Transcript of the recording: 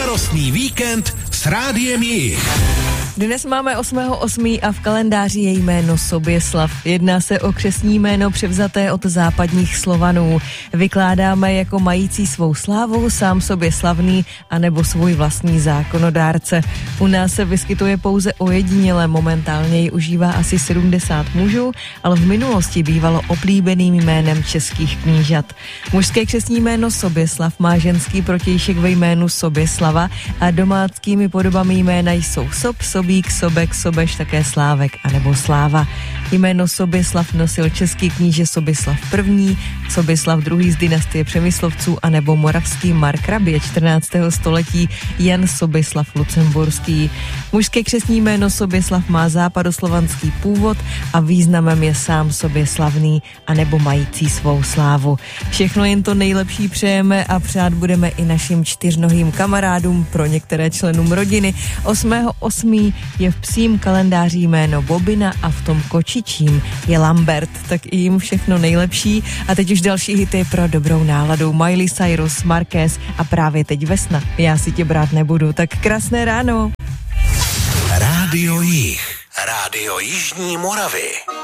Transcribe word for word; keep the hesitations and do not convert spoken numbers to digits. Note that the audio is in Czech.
Slavnostný víkend s Rádiem Jich. Dnes máme osmého osmého a v kalendáři je jméno Soběslav. Jedná se o křestní jméno převzaté od západních Slovanů. Vykládáme jako mající svou slávu, sám sobě slavný, anebo svůj vlastní zákonodárce. U nás se vyskytuje pouze ojediněle, momentálně ji užívá asi sedmdesát mužů, ale v minulosti bývalo oblíbeným jménem českých knížat. Mužské křestní jméno Soběslav má ženský protějšek ve jménu Soběslava a domáckými podobami jména jsou Sob, Sobík, Sobek, Sobeš, také Slávek anebo Sláva. Jméno Soběslav nosil český kníže Soběslav první, Soběslav druhý z dynastie Přemyslovců anebo moravský markrabě čtrnáctého století Jan Soběslav Lucemburský. Mužské křestní jméno Soběslav má západoslovanský původ a významem je sám sobě slavný anebo mající svou slávu. Všechno jen to nejlepší přejeme a přát budeme i našim čtyřnohým kamarádům, pro některé členům rodiny. osmého osmého je v psím kalendáři jméno Bobina a v tom kočičím je Lambert, tak i jim všechno nejlepší. A teď už další hity pro dobrou náladu. Miley Cyrus, Marquez a právě teď Vesna. Já si tě brát nebudu, tak krásné ráno. Rádio Jich. Rádio Jižní Moravy.